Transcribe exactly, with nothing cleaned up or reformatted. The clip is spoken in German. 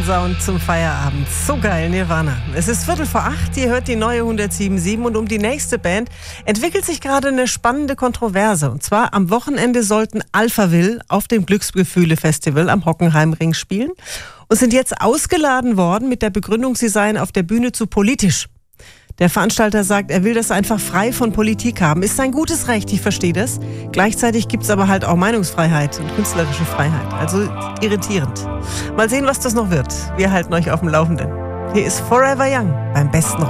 Sound zum Feierabend. So geil, Nirvana. Es ist Viertel vor acht, ihr hört die neue hundertsieben Komma sieben und um die nächste Band entwickelt sich gerade eine spannende Kontroverse. Und zwar am Wochenende sollten Alphaville auf dem Glücksgefühle-Festival am Hockenheimring spielen und sind jetzt ausgeladen worden mit der Begründung, sie seien auf der Bühne zu politisch. Der Veranstalter sagt, er will das einfach frei von Politik haben. Ist sein gutes Recht, ich verstehe das. Gleichzeitig gibt es aber halt auch Meinungsfreiheit und künstlerische Freiheit. Also irritierend. Mal sehen, was das noch wird. Wir halten euch auf dem Laufenden. Hier ist Forever Young beim besten Rock.